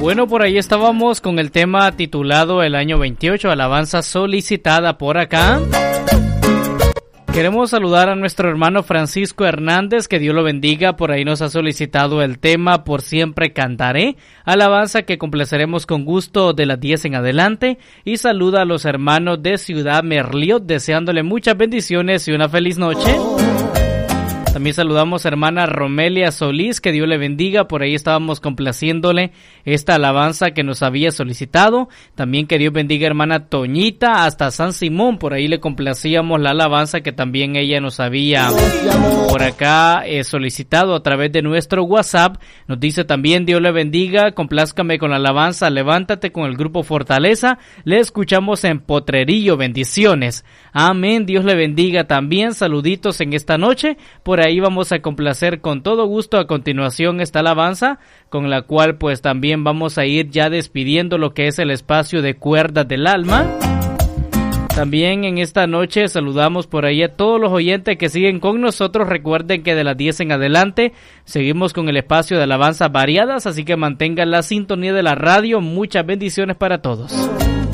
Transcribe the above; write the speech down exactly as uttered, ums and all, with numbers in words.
Bueno, por ahí estábamos con el tema titulado El año veintiocho, alabanza solicitada por acá. Queremos saludar a nuestro hermano Francisco Hernández, que Dios lo bendiga. Por ahí nos ha solicitado el tema Por siempre cantaré, alabanza que complaceremos con gusto de las diez en adelante. Y saluda a los hermanos de Ciudad Merliot, deseándole muchas bendiciones y una feliz noche. También saludamos a hermana Romelia Solís, que Dios le bendiga. Por ahí estábamos complaciéndole esta alabanza que nos había solicitado. También que Dios bendiga a hermana Toñita hasta San Simón. Por ahí le complacíamos la alabanza que también ella nos había por acá eh, solicitado a través de nuestro WhatsApp. Nos dice también Dios le bendiga, complázcame con la alabanza, levántate con el grupo Fortaleza. Le escuchamos en Potrerillo, bendiciones. Amén, Dios le bendiga también. Saluditos en esta noche. Por ahí Ahí vamos a complacer con todo gusto a continuación esta alabanza, con la cual pues también vamos a ir ya despidiendo lo que es el espacio de Cuerdas del Alma. También en esta noche saludamos por ahí a todos los oyentes que siguen con nosotros. Recuerden que de las diez en adelante seguimos con el espacio de alabanzas variadas, así que mantengan la sintonía de la radio. Muchas bendiciones para todos.